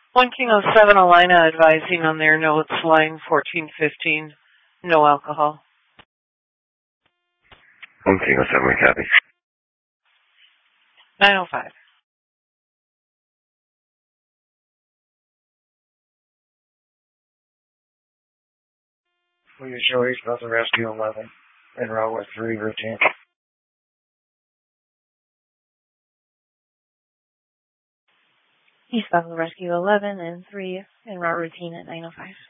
1 King of 7, Alina advising on their notes, line 1415, no alcohol. 1 King of 7, copy. 905. Will you show each about the rescue 11 en route with 3 routine? East Buffalo Rescue 11 and 3 en route routine at 905.